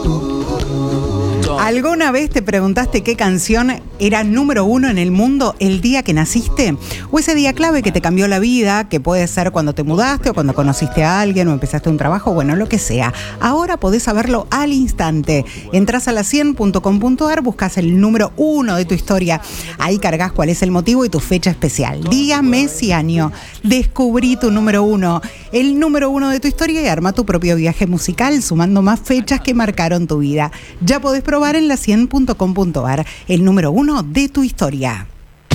¿Alguna vez te preguntaste qué canción era número 1 en el mundo el día que naciste? ¿O ese día clave que te cambió la vida, que puede ser cuando te mudaste o cuando conociste a alguien o empezaste un trabajo, bueno, lo que sea? Ahora podés saberlo al instante. Entrás a la100.com.ar, buscas el número 1 de tu historia. Ahí cargas cuál es el motivo y tu fecha especial. Día, mes y año. Descubrí tu número 1, el número 1 de tu historia y arma tu propio viaje musical sumando más fechas que marcaron tu vida. Ya podés probar en la100.com.ar el número 1 de tu historia.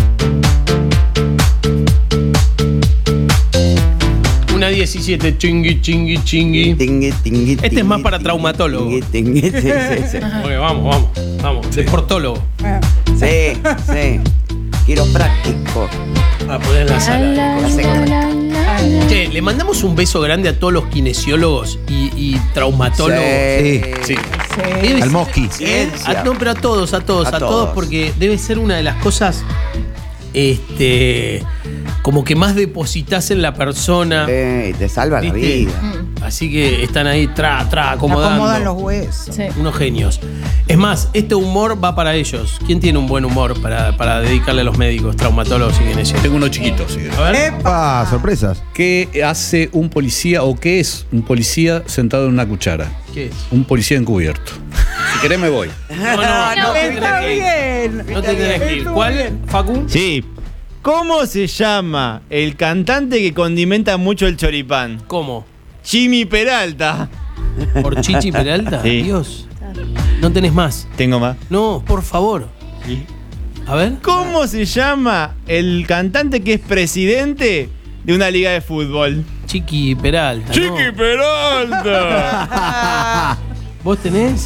Una 17, chingui, chingui, chingui. Este es más para traumatólogo. Oye, vamos. Deportólogo. Sí. Quiropráctico. A poner en la sala. Che, le mandamos un beso grande a todos los kinesiólogos y traumatólogos. Sí. Al Mosqui. No, pero a todos, porque debe ser una de las cosas como que más depositas en la persona. Te salva la vida. Así que están ahí acomodando. Acomodan los huesos. Sí. Unos genios. Es más, este humor va para ellos. ¿Quién tiene un buen humor para dedicarle a los médicos, traumatólogos y kinesiólogos? Tengo uno chiquito, sí. A ver. ¡Epa! Sorpresas. ¿Qué hace un policía o qué es un policía sentado en una cuchara? ¿Qué es? Un policía encubierto. Si querés me voy. No te Está tenés que ir. bien. No te tenés que ir. ¿Cuál, Facu? Sí. ¿Cómo se llama el cantante que condimenta mucho el choripán? ¿Cómo? Jimmy Peralta. ¿Por Chichi Peralta? Sí. Dios. No tenés más. Tengo más. No, por favor. Sí. A ver. ¿Cómo se llama el cantante que es presidente de una liga de fútbol? Chiqui Peralta. ¿no? ¡Chiqui Peralta! ¿Vos tenés?